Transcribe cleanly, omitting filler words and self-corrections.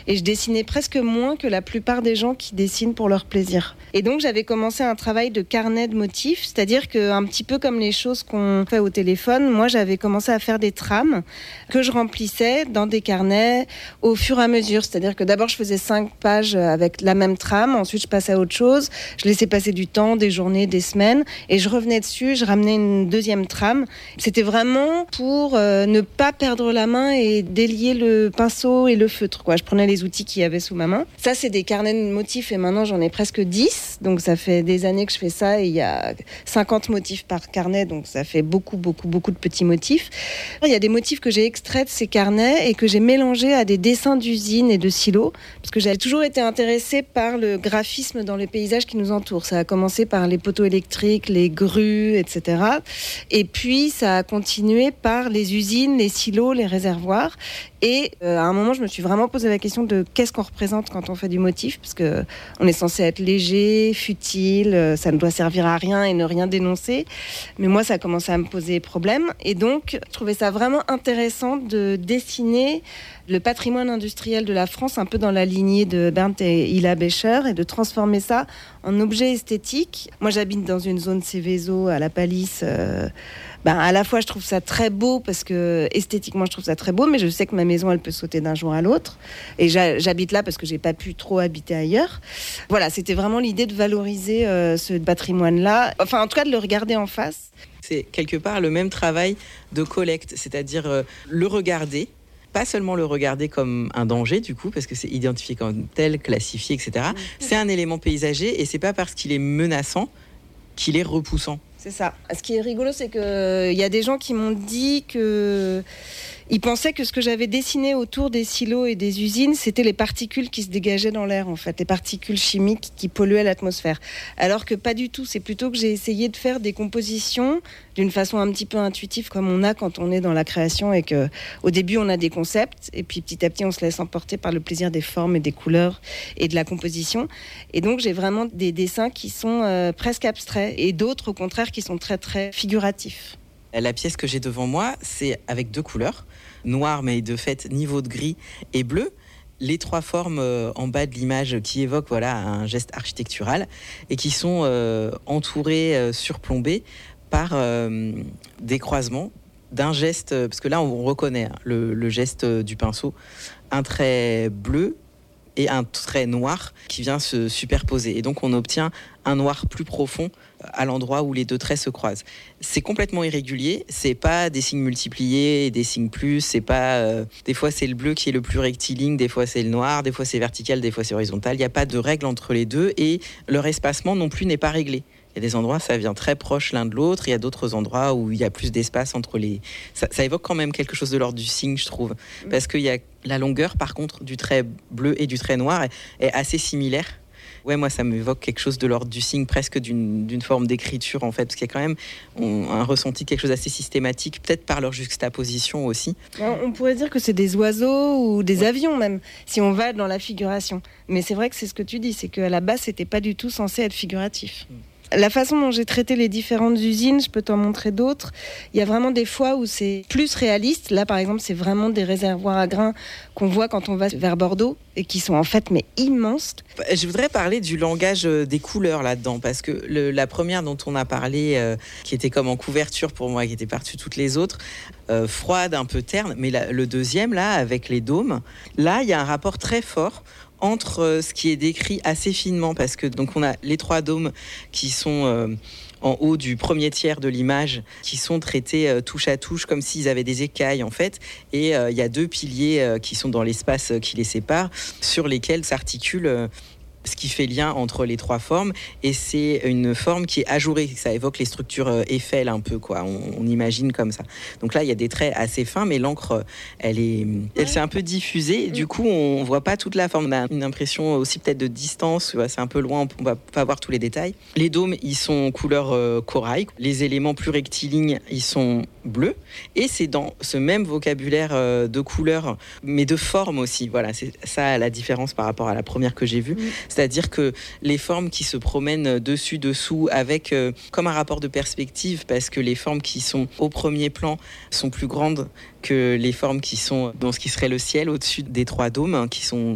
et je dessinais presque moins que la plupart des gens qui dessinent pour leur plaisir. Et donc j'avais commencé un travail de carnet de motifs, c'est-à-dire qu'un petit peu comme les choses qu'on fait au téléphone, moi j'avais commencé à faire des trames que je remplissais dans des carnets au fur et à mesure. C'est-à-dire que d'abord je faisais 5 pages avec la même trame, ensuite je passais à autre chose, je laissais passer du temps, des journées, des semaines, et je revenais dessus, je ramenais une deuxième trame. C'était vraiment pour ne pas perdre la main et délier le pinceau et le feutre, quoi. Je prenais les outils qu'il y avait sous ma main. Ça, c'est des carnets de motifs et maintenant j'en ai presque 10. Donc ça fait des années que je fais ça et il y a 50 motifs par carnet, donc ça fait beaucoup de petits motifs. Il y a des motifs que j'ai extraits de ces carnets et que j'ai mélangés à des dessins d'usines et de silos, parce que j'ai toujours été intéressée par le graphisme dans les paysages qui nous entourent. Ça a commencé par les poteaux électriques, les grues, etc. Et puis ça a continué par les usines, les silos, les réservoirs. Et à un moment, je me suis vraiment posé la question de qu'est-ce qu'on représente quand on fait du motif, parce que on est censé être léger, futile, ça ne doit servir à rien et ne rien dénoncer. Mais moi, ça a commencé à me poser problème. Et donc, je trouvais ça vraiment intéressant de dessiner le patrimoine industriel de la France, un peu dans la lignée de Berndt et Hilla Becher, et de transformer ça en objet esthétique. Moi, j'habite dans une zone Céveso, à la Palisse. À la fois, je trouve ça très beau, parce que esthétiquement, je trouve ça très beau, mais je sais que ma maison, elle peut sauter d'un jour à l'autre. Et j'habite là parce que j'ai pas pu trop habiter ailleurs. Voilà, c'était vraiment l'idée de valoriser ce patrimoine-là. Enfin, en tout cas, de le regarder en face. C'est quelque part le même travail de collecte, c'est-à-dire le regarder. Pas seulement le regarder comme un danger, du coup, parce que c'est identifié comme tel, classifié, etc. C'est un élément paysager et c'est pas parce qu'il est menaçant qu'il est repoussant. C'est ça. Ce qui est rigolo, c'est qu'il y a des gens qui m'ont dit que ils pensaient que ce que j'avais dessiné autour des silos et des usines, c'était les particules qui se dégageaient dans l'air, en fait, les particules chimiques qui polluaient l'atmosphère. Alors que pas du tout. C'est plutôt que j'ai essayé de faire des compositions d'une façon un petit peu intuitive, comme on a quand on est dans la création, et que au début on a des concepts, et puis petit à petit on se laisse emporter par le plaisir des formes et des couleurs et de la composition. Et donc j'ai vraiment des dessins qui sont presque abstraits, et d'autres au contraire qui sont très très figuratifs. La pièce que j'ai devant moi, c'est avec 2 couleurs, noir mais de fait niveau de gris et bleu. Les 3 formes en bas de l'image qui évoquent un geste architectural et qui sont entourées, surplombées par des croisements d'un geste, parce que là on reconnaît le geste du pinceau, un trait bleu et un trait noir qui vient se superposer. Et donc on obtient un noir plus profond à l'endroit où les 2 traits se croisent. C'est complètement irrégulier, c'est pas des signes multipliés et des signes plus, c'est pas des fois c'est le bleu qui est le plus rectiligne, des fois c'est le noir, des fois c'est vertical, des fois c'est horizontal. Il n'y a pas de règle entre les deux et leur espacement non plus n'est pas réglé. Il y a des endroits, ça vient très proche l'un de l'autre. Il y a d'autres endroits où il y a plus d'espace entre les... Ça évoque quand même quelque chose de l'ordre du signe, je trouve. Parce qu'il y a la longueur, par contre, du trait bleu et du trait noir est assez similaire. Ouais, moi, ça m'évoque quelque chose de l'ordre du signe, presque d'une forme d'écriture, en fait. Parce qu'il y a quand même un ressenti, quelque chose d'assez systématique, peut-être par leur juxtaposition aussi. On pourrait dire que c'est des oiseaux ou des avions, même, si on va dans la figuration. Mais c'est vrai que c'est ce que tu dis, c'est qu'à la base, c'était pas du tout censé être figuratif. La façon dont j'ai traité les différentes usines, je peux t'en montrer d'autres. Il y a vraiment des fois où c'est plus réaliste. Là, par exemple, c'est vraiment des réservoirs à grains qu'on voit quand on va vers Bordeaux et qui sont en fait immenses. Je voudrais parler du langage des couleurs là-dedans, parce que la première dont on a parlé, qui était comme en couverture pour moi, qui était par-dessus toutes les autres, froide, un peu terne, mais le deuxième, là, avec les dômes, là, il y a un rapport très fort entre ce qui est décrit assez finement, parce que donc on a les 3 dômes qui sont en haut du premier tiers de l'image, qui sont traités touche à touche comme s'ils avaient des écailles en fait, et il y a 2 piliers qui sont dans l'espace qui les sépare, sur lesquels s'articulent ce qui fait lien entre les 3 formes, et c'est une forme qui est ajourée, ça évoque les structures Eiffel un peu, quoi. On imagine comme ça. Donc là, il y a des traits assez fins, mais l'encre, elle s'est un peu diffusée, du coup, on voit pas toute la forme. On a une impression aussi peut-être de distance, c'est un peu loin, on va pas voir tous les détails. Les dômes, ils sont couleur corail, les éléments plus rectilignes, ils sont bleus, et c'est dans ce même vocabulaire de couleurs, mais de forme aussi. Voilà, c'est ça la différence par rapport à la première que j'ai vue. C'est-à-dire que les formes qui se promènent dessus, dessous, avec comme un rapport de perspective, parce que les formes qui sont au premier plan sont plus grandes que les formes qui sont dans ce qui serait le ciel au-dessus des 3 dômes, qui sont